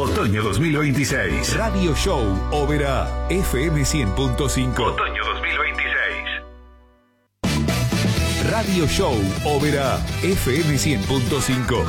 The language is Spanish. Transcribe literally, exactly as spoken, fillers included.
Otoño dos mil veintiséis. Radio Show Oberá F M cien punto cinco. Otoño dos mil veintiséis. Radio Show Oberá F M cien punto cinco.